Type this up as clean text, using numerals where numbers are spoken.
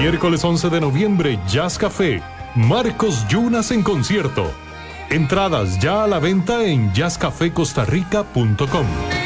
Miércoles 11 de noviembre, Jazz Café, Marcos Yunas en concierto. Entradas ya a la venta en jazzcafecostarrica.com.